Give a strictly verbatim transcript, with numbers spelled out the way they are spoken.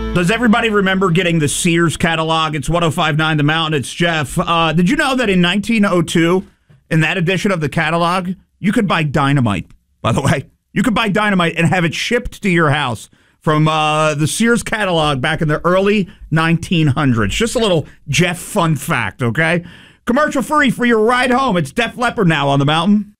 Does everybody remember getting the Sears catalog? It's one oh five point nine The Mountain. It's Jeff. Uh, did you know that in nineteen oh two, in that edition of the catalog, you could buy dynamite, by the way. You could buy dynamite and have it shipped to your house from uh, the Sears catalog back in the early nineteen hundreds. Just a little Jeff fun fact, okay? Commercial free for your ride home. It's Def Leppard now on The Mountain.